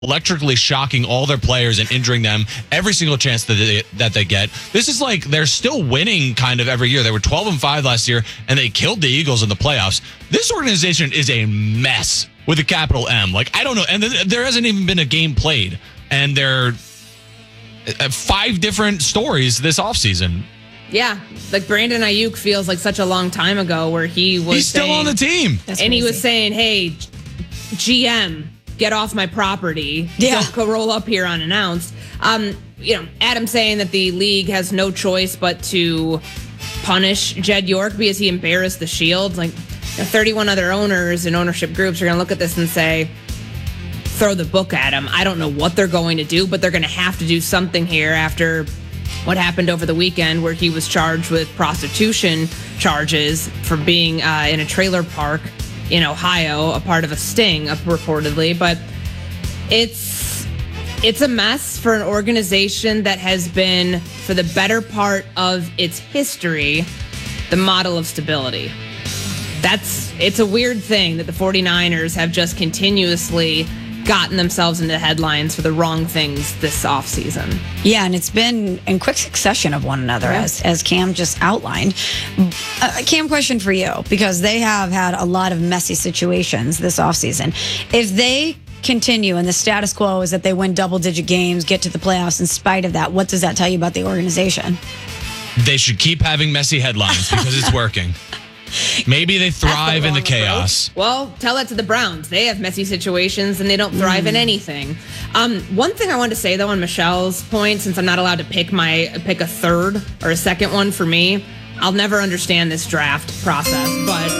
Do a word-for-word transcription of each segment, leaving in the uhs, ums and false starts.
electrically shocking all their players and injuring them every single chance that they, that they get. This is like they're still winning kind of every year. They were twelve and five last year, and they killed the Eagles in the playoffs. This organization is a mess with a capital M. Like, I don't know. And th- there hasn't even been a game played. And they're uh, five different stories this offseason. Yeah, like Brandon Ayuk feels like such a long time ago where he was He's still saying, on the team. and crazy. He was saying, hey, G M, get off my property. Yeah. Don't go roll up here unannounced. Um, you know, Adam saying that the league has no choice but to punish Jed York because he embarrassed the Shield. Like, you know, thirty-one other owners and ownership groups are going to look at this and say, throw the book at him. I don't know what they're going to do, but they're going to have to do something here after what happened over the weekend where he was charged with prostitution charges for being uh, in a trailer park in Ohio, a part of a sting, uh, reportedly. But it's it's a mess for an organization that has been, for the better part of its history, the model of stability. That's it's a weird thing that the 49ers have just continuously gotten themselves into headlines for the wrong things this offseason. Yeah, and it's been in quick succession of one another, yeah. as as Cam just outlined. Uh, Cam, question for you, because they have had a lot of messy situations this offseason. If they continue and the status quo is that they win double-digit games, get to the playoffs in spite of that, what does that tell you about the organization? They should keep having messy headlines because it's working. Maybe they thrive the in the approach. chaos. Well, tell that to the Browns. They have messy situations and they don't thrive mm. in anything. Um, one thing I wanted to say though on Michelle's point, since I'm not allowed to pick my pick a third or a second one for me, I'll never understand this draft process. But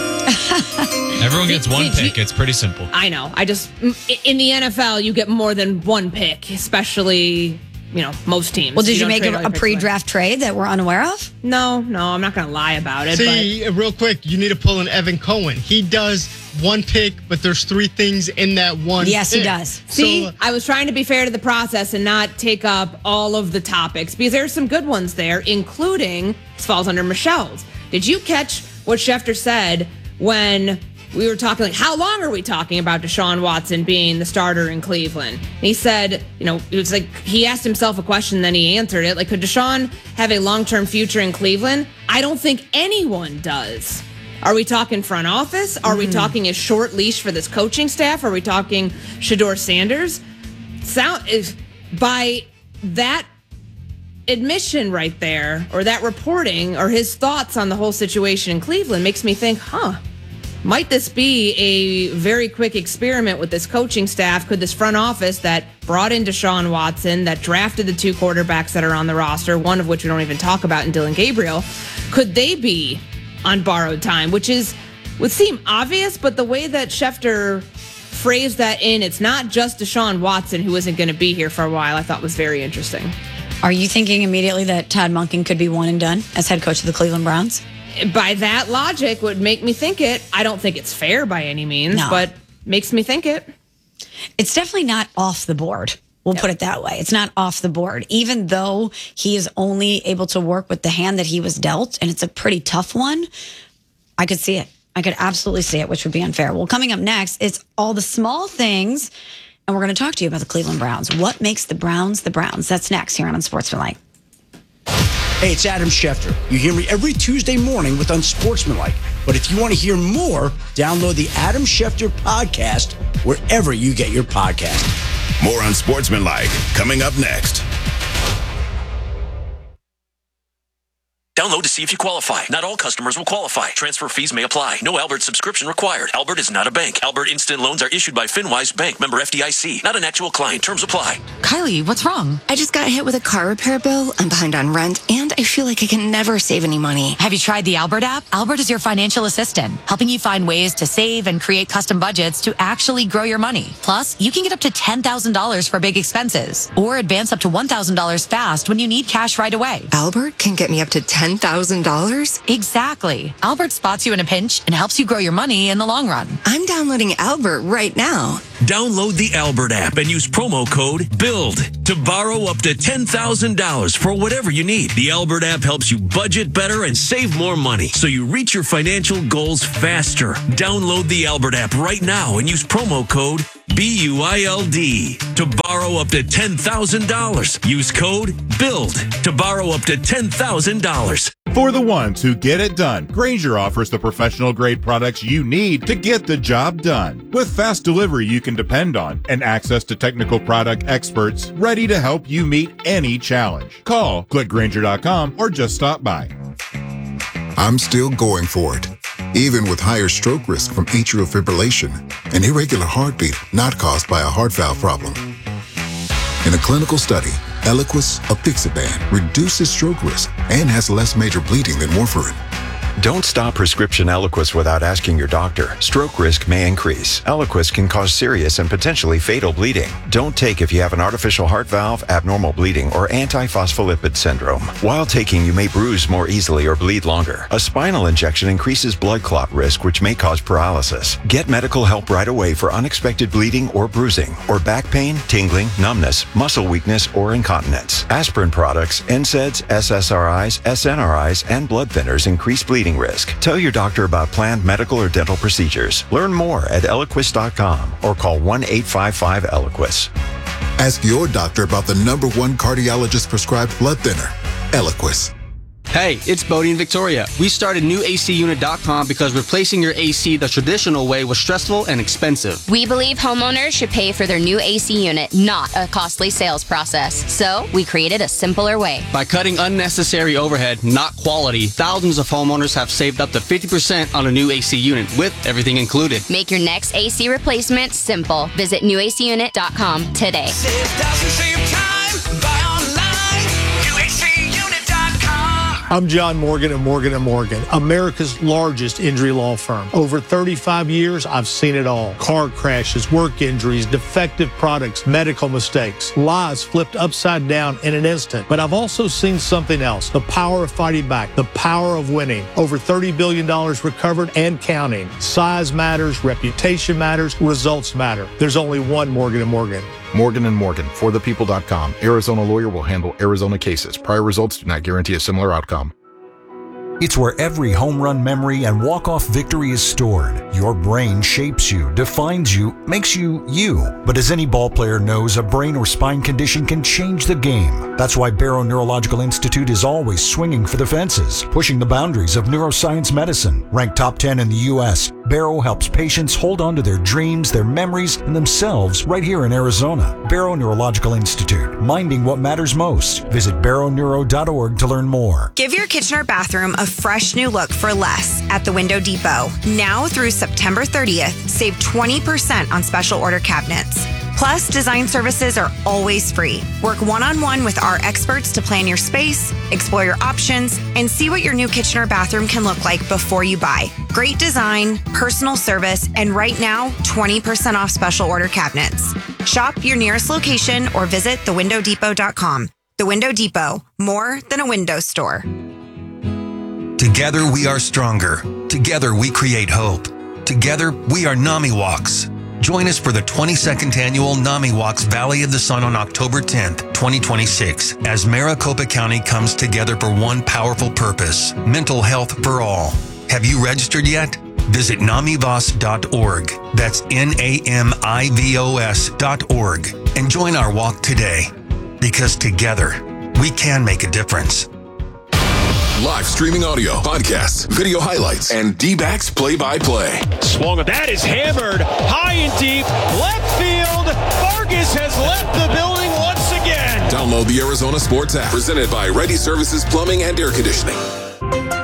everyone gets did, one did pick. You, it's pretty simple. I know. I just in the N F L you get more than one pick, especially. You know, most teams. Well, did you, you make a, a pre-draft trade that we're unaware of? No, no, I'm not going to lie about it. See, but real quick, you need to pull in Evan Cohen. He does one pick, but there's three things in that one Yes, pick. he does. See, So, I was trying to be fair to the process and not take up all of the topics because there's some good ones there, including, this falls under Michelle's. Did you catch what Schefter said when we were talking, like, how long are we talking about Deshaun Watson being the starter in Cleveland? And he said, you know, it was like he asked himself a question, then he answered it. Like, could Deshaun have a long-term future in Cleveland? I don't think anyone does. Are we talking front office? Are mm. we talking a short leash for this coaching staff? Are we talking Shedeur Sanders? Sound is by that admission right there, or that reporting, or his thoughts on the whole situation in Cleveland makes me think, huh, might this be a very quick experiment with this coaching staff? Could this front office that brought in Deshaun Watson, that drafted the two quarterbacks that are on the roster, one of which we don't even talk about in Dylan Gabriel, could they be on borrowed time? Which is would seem obvious, but the way that Schefter phrased that in, it's not just Deshaun Watson who isn't going to be here for a while, I thought was very interesting. Are you thinking immediately that Todd Monken could be one and done as head coach of the Cleveland Browns? By that logic would make me think it. I don't think it's fair by any means, no. but makes me think it. It's definitely not off the board. We'll yep. put it that way. It's not off the board, even though he is only able to work with the hand that he was dealt, and it's a pretty tough one. I could see it. I could absolutely see it, which would be unfair. Well, coming up next, it's all the small things, and we're going to talk to you about the Cleveland Browns. What makes the Browns the Browns? That's next here on Unsportsmanlike. Hey, it's Adam Schefter. You hear me every Tuesday morning with Unsportsmanlike. But if you want to hear more, download the Adam Schefter podcast wherever you get your podcast. More Unsportsmanlike coming up next. Download to see if you qualify. Not all customers will qualify. Transfer fees may apply. No Albert subscription required. Albert is not a bank. Albert Instant Loans are issued by FinWise Bank, member F D I C. Not an actual client. Terms apply. Kylie, what's wrong? I just got hit with a car repair bill. I'm behind on rent, and I feel like I can never save any money. Have you tried the Albert app? Albert is your financial assistant, helping you find ways to save and create custom budgets to actually grow your money. Plus, you can get up to ten thousand dollars for big expenses, or advance up to one thousand dollars fast when you need cash right away. Albert can get me up to ten thousand dollars? Exactly. Albert spots you in a pinch and helps you grow your money in the long run. I'm downloading Albert right now. Download the Albert app and use promo code BUILD to borrow up to ten thousand dollars for whatever you need. The Albert app helps you budget better and save more money so you reach your financial goals faster. Download the Albert app right now and use promo code B U I L D, to borrow up to ten thousand dollars. Use code BUILD to borrow up to ten thousand dollars. For the ones who get it done, Grainger offers the professional-grade products you need to get the job done. With fast delivery you can depend on and access to technical product experts ready to help you meet any challenge. Call, click Grainger dot com, or just stop by. I'm still going for it, even with higher stroke risk from atrial fibrillation, an irregular heartbeat not caused by a heart valve problem. In a clinical study, Eliquis, apixaban, reduces stroke risk and has less major bleeding than warfarin. Don't stop prescription Eliquis without asking your doctor. Stroke risk may increase. Eliquis can cause serious and potentially fatal bleeding. Don't take if you have an artificial heart valve, abnormal bleeding, or antiphospholipid syndrome. While taking, you may bruise more easily or bleed longer. A spinal injection increases blood clot risk, which may cause paralysis. Get medical help right away for unexpected bleeding or bruising, or back pain, tingling, numbness, muscle weakness, or incontinence. Aspirin products, N SAIDs, S S R Is, S N R Is, and blood thinners increase bleeding risk. Tell your doctor about planned medical or dental procedures. Learn more at Eliquis dot com or call one eight five five Eliquis. Ask your doctor about the number one cardiologist prescribed blood thinner, Eliquis. Hey, it's Bodie and Victoria. We started new A C unit dot com because replacing your A C the traditional way was stressful and expensive. We believe homeowners should pay for their new A C unit, not a costly sales process. So we created a simpler way. By cutting unnecessary overhead, not quality, thousands of homeowners have saved up to fifty percent on a new A C unit with everything included. Make your next A C replacement simple. Visit new A C unit dot com today. Save thousands, save time, buy online, new A C unit dot com. I'm John Morgan and Morgan and Morgan, America's largest injury law firm. Over thirty-five years, I've seen it all. Car crashes, work injuries, defective products, medical mistakes, lives flipped upside down in an instant. But I've also seen something else, the power of fighting back, the power of winning. Over thirty billion dollars recovered and counting. Size matters, reputation matters, results matter. There's only one Morgan and Morgan. Morgan and Morgan, for the people dot com. Arizona lawyer will handle Arizona cases. Prior results do not guarantee a similar outcome. It's where every home run memory and walk-off victory is stored. Your brain shapes you, defines you, makes you you. But as any ball player knows, a brain or spine condition can change the game. That's why Barrow Neurological Institute is always swinging for the fences, pushing the boundaries of neuroscience medicine. Ranked top ten in the U S, Barrow helps patients hold on to their dreams, their memories, and themselves right here in Arizona. Barrow Neurological Institute, minding what matters most. Visit barrow neuro dot org to learn more. Give your kitchen or bathroom a fresh new look for less at the Window Depot. Now through September thirtieth, save twenty percent on special order cabinets. Plus, design services are always free. Work one-on-one with our experts to plan your space, explore your options, and see what your new kitchen or bathroom can look like before you buy. Great design, personal service, and right now, twenty percent off special order cabinets. Shop your nearest location or visit the window depot dot com. The Window Depot, more than a window store. Together we are stronger. Together we create hope. Together we are NAMI Walks. Join us for the twenty-second annual NAMI Walks Valley of the Sun on October tenth, twenty twenty-six, as Maricopa County comes together for one powerful purpose: mental health for all. Have you registered yet? Visit namivos dot org. That's N A M I V O S dot org. And join our walk today. Because together, we can make a difference. Live streaming audio, podcasts, video highlights, and D-backs play-by-play. Swung at that is hammered high and deep, left field. Vargas has left the building once again. Download the Arizona Sports app, presented by Ready Services Plumbing and Air Conditioning.